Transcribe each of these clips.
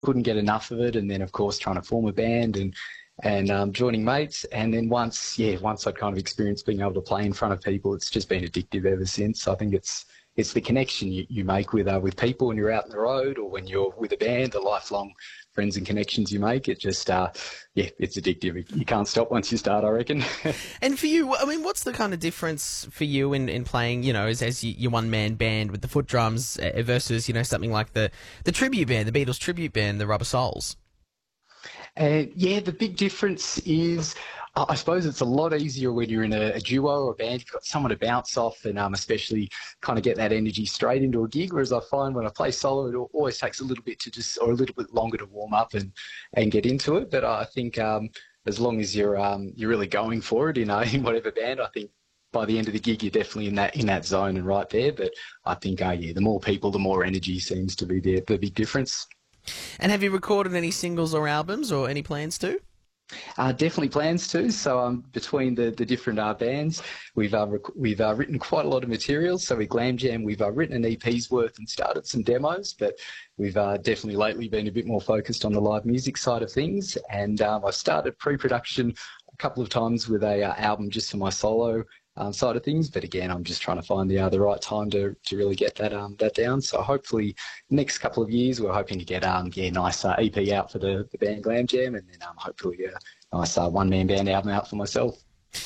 couldn't get enough of it. And then, of course, trying to form a band and joining mates. And then once I'd kind of experienced being able to play in front of people, it's just been addictive ever since. I think it's the connection you make with people when you're out on the road or when you're with a band, the lifelong friends and connections you make. It just, it's addictive. You can't stop once you start, I reckon. And for you, I mean, what's the kind of difference for you in playing, as your one-man band with the foot drums versus, something like the tribute band, the Beatles tribute band, the Rubber Souls? The big difference is, I suppose it's a lot easier when you're in a duo or a band. You've got someone to bounce off and especially kind of get that energy straight into a gig, whereas I find when I play solo, it always takes a little bit or a little bit longer to warm up and get into it. But I think as long as you're really going for it in whatever band, I think by the end of the gig, you're definitely in that zone and right there. But I think, the more people, the more energy seems to be the big difference. And have you recorded any singles or albums or any plans to? Definitely plans to. So between the different bands, we've written quite a lot of material. So with Glam Jam, we've written an EP's worth and started some demos, but we've definitely lately been a bit more focused on the live music side of things. And I've started pre-production a couple of times with a album just for my solo side of things, but again, I'm just trying to find the right time to really get that down. So hopefully, next couple of years, we're hoping to get nice EP out for the band Glam Jam, and then hopefully a nice one-man band album out for myself.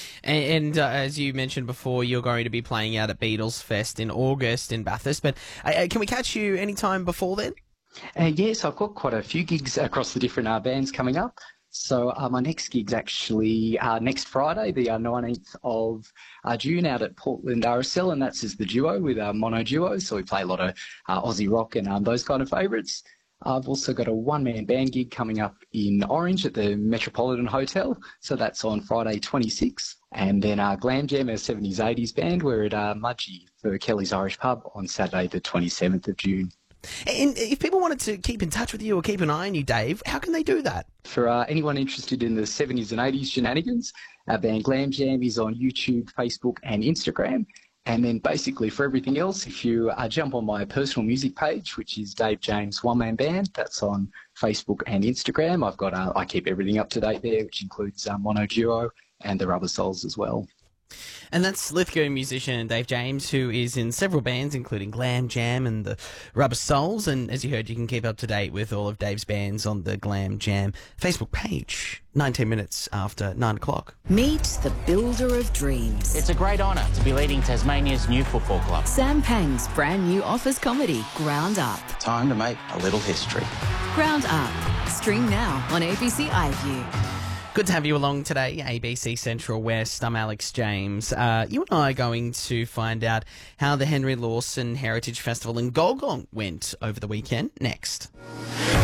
And as you mentioned before, you're going to be playing out at Beatles Fest in August in Bathurst, but can we catch you any time before then? Yes, I've got quite a few gigs across the different bands coming up. So my next gig's actually next Friday, the 19th of June, out at Portland RSL, and that's as the duo with Mono Duo. So we play a lot of Aussie rock and those kind of favourites. I've also got a one-man band gig coming up in Orange at the Metropolitan Hotel. So that's on Friday 26th. And then Glam Jam, our 70s, 80s band, we're at Mudgee for Kelly's Irish Pub on Saturday the 27th of June. And if people wanted to keep in touch with you or keep an eye on you, Dave, how can they do that? For anyone interested in the 70s and 80s shenanigans, our band Glam Jam is on YouTube, Facebook and Instagram. And then basically for everything else, if you jump on my personal music page, which is Dave James One Man Band, that's on Facebook and Instagram. I've got I keep everything up to date there, which includes Mono Duo and the Rubber Souls as well. And that's Lithgow musician Dave James, who is in several bands, including Glam Jam and the Rubber Souls. And as you heard, you can keep up to date with all of Dave's bands on the Glam Jam Facebook page, 19 minutes after 9 o'clock. Meet the builder of dreams. It's a great honour to be leading Tasmania's new football club. Sam Pang's brand new office comedy, Ground Up. Time to make a little history. Ground Up. Stream now on ABC iView. Good to have you along today, ABC Central West. I'm Alex James. You and I are going to find out how the Henry Lawson Heritage Festival in Goulgong went over the weekend next.